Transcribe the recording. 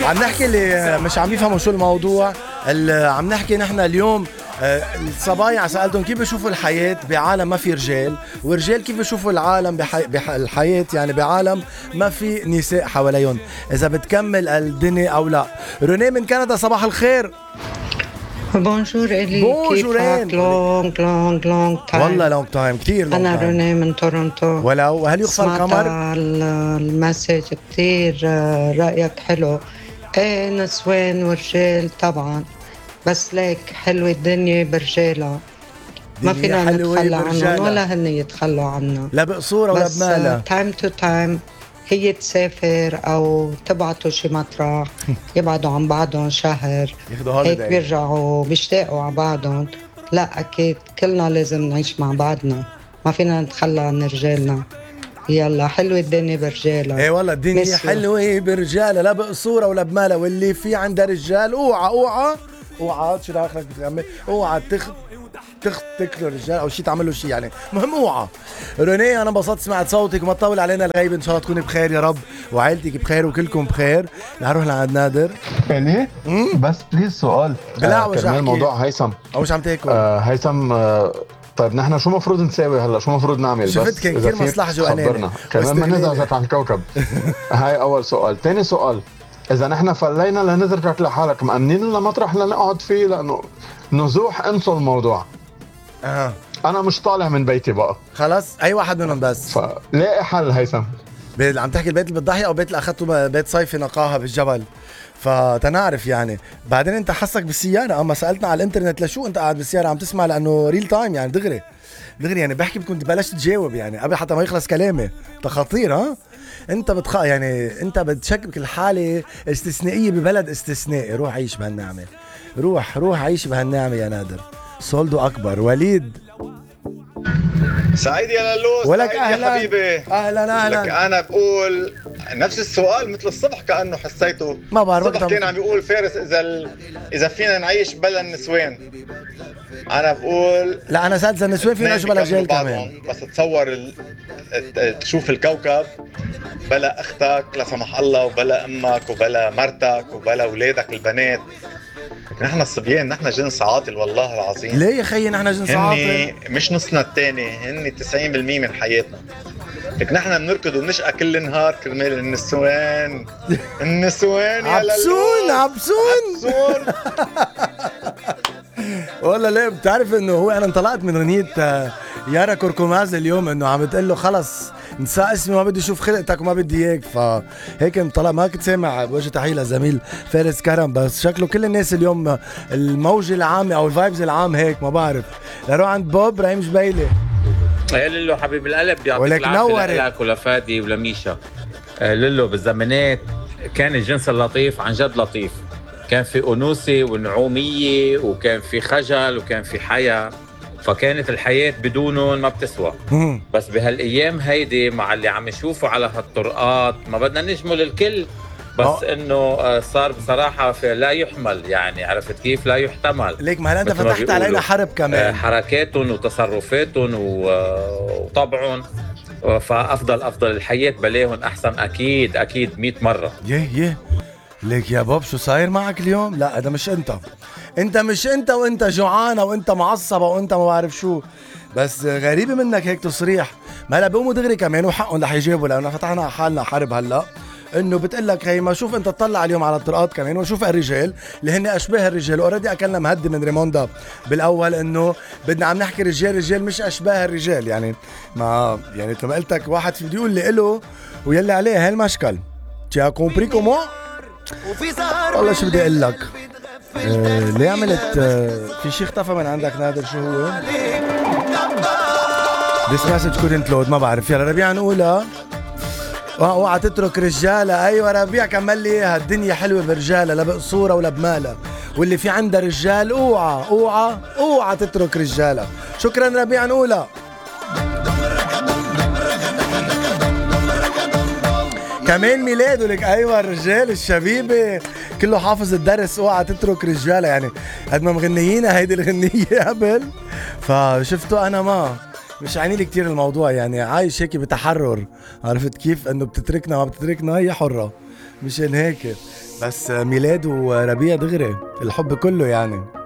عم نحكي اللي مش عم يفهموا شو الموضوع. عم نحكي نحن اليوم الصبايا سألتهم كيف بيشوفوا الحياة بعالم ما في رجال، والرجال كيف بيشوفوا العالم الحياة يعني بعالم ما في نساء حواليهم، إذا بتكمل الدنيا أو لا. روني من كندا، صباح الخير. بونجور إلي، بونجورين. كيفك؟ لونج تايم. والله لونج تايم، كتير لونج أنا تايم. روني من تورونتو. ولو هل يخفى القمر؟ المسج كتير، رأيك حلو. ايه نسوان ورجال طبعا، بس ليك حلوة الدنيا برجالها، ما فينا نتخلى عنهم ولا هن يتخلوا عنا، لا بقصورة ولا بمالها. بس تايم تو تايم هي تسافر أو تبعتوا شي مطرح يبعدوا عن بعضهم شهر، هيك بيرجعوا بيشتاقوا على بعضهم. لا أكيد كلنا لازم نعيش مع بعضنا، ما فينا نتخلى عن رجالنا. يلا حلوة الدنيا برجالها. ايه والله الدنيا حلوة برجالها، لا بقصورة ولا بمالها. واللي في عندها رجال اوعى شو داخلك بتغمي، اوعى تقتلوا الرجال او شيء تعملوا شيء يعني، مهم اوعى. روني انا انبسطت سمعت صوتك وما تطول علينا الغيب، ان شاء الله تكوني بخير يا رب وعائلتك بخير وكلكم بخير. رح نروح لعند نادر. ليه؟ بس بليز سؤال كرمال موضوع هيثم او مش عم تاكل هيثم. طيب نحن شو مفروض نساوي هلا؟ شو مفروض نعمل؟ شفت كان كثير مصلحة جواناني كمان ما نزعجك عن الكوكب. هاي اول سؤال. ثاني سؤال، اذا نحن فلينا لنتركك لحالك، مأمنين لنا مطرح لنقعد فيه؟ لانه نزوح انسوا الموضوع. انا مش طالع من بيتي بقى خلاص، اي واحد منهم بس. فلاقي حل هيثم. عم تحكي البيت اللي بالضاحية او بيت اللي اخذته بيت صيفي نقاها بالجبل؟ فتنعرف يعني. بعدين انت حسك بالسيارة، اما سألتنا على الانترنت لشو انت قاعد بالسيارة عم تسمع؟ لانه ريل تايم يعني دغري يعني بحكي كنت بلشت تجاوب يعني قبل حتى ما يخلص كلامي. انت خطير. انت يعني انت بتشكك الحالة استثنائية ببلد استثنائي. روح عيش بهالنعمة، روح عيش بهالنعمة يا نادر. سولدو اكبر. وليد سعيد يا لولوس. ولك أهلا يا حبيبي. اهلا. لك انا بقول نفس السؤال مثل الصبح كانه حسيته. ما بعرف الصبح كان عم يقول فارس اذا فينا نعيش بلا النسوان. انا بقول لا، انا سألت النسوان فينا نعيش بلا رجال كمان. بس تصور تشوف الكوكب بلا اختك لا سمح الله، وبلا امك، وبلا مرتك، وبلا اولادك البنات. نحن الصبيان نحن جنس عاطل والله العظيم. ليه يا خيي نحن جنس عاطل؟ هني مش نصنا الثاني، هني 90% من حياتنا. لك نحن بنركض وبنشقى كل النهار كرمال النسوان يا عبسون والله ليه؟ بتعرف انه هو انا انطلعت من غنية يارا كركماز اليوم، انه عم بتقول له خلص نساء اسمي ما بدي اشوف خلقتك وما بدي اياك. فهيك انطلع. ما كنت سامع بوجه تحية لزميل فارس كرم، بس شكله كل الناس اليوم الموجة العامة او الفايبز العام هيك. ما بعرف. نروح عند بوب ابراهيم جبيلي. يا لولو حبيب القلب، يعطيك العافية لك ولفادي ولميشا. لولو بالزمانات كان الجنس اللطيف عن جد لطيف، كان في أنوثة ونعومية وكان في خجل وكان في حياة، فكانت الحياة بدونهم ما بتسوى. بس بهالأيام هيدي مع اللي عم نشوفه على هالطرقات ما بدنا نجمل الكل، بس انه صار بصراحة لا يحمل يعني، عرفت كيف؟ لا يحتمل. ليك ما هلا انت فتحت علينا حرب كمان. حركاتهم وتصرفاتهم وطبعهم، فأفضل الحياة بلاهم أحسن أكيد 100 مرة. يه ليك يا بوب شو صاير معك اليوم؟ لا هذا مش انت مش انت وانت جوعانة وانت معصبة وانت ما بعرف شو، بس غريبة منك هيك تصريح. ما هلا بيقوموا دغري كمان وحقهم رح يجاوبوا، لأنه فتحنا حالنا حرب هلا. انه بتقلك هي ما شوف انت تطلع اليوم على الطرقات كمان وشوف الرجال اللي هن اشباه الرجال. اوريدي اكلنا مهدي من ريموندا بالاول انه بدنا عم نحكي رجال مش اشباه الرجال يعني. ما يعني مثل ما قلتك واحد في بده يقول لي له ويلي عليه هالمشكل. تي كومبري كومون؟ والله شو بدي اقول لك. ليه عملت في شيء اختفى من عندك نادر؟ شو هو؟ This message couldn't load. ما بعرف. يلا ربيع نقولها. اوعى تترك رجالة. ايوه ربيع كمل لي اياها. الدنيا حلوة برجالة، لا بقصورة ولا بمالة. واللي في عنده رجال اوعى تترك رجالة. شكرا ربيع نقولها. كمان ميلاد ولك. ايوه الرجال الشبيبه كله حافظ الدرس. اوعى تترك رجاله يعني. قد ما مغنيين هيدي الغنيه قبل، فشفتوا انا ما مش عيني لي كتير الموضوع يعني. عايش هيك بتحرر، عرفت كيف؟ انه بتتركنا ما بتتركنا هي حره، مشان هيك بس ميلاد وربيع دغري الحب كله يعني.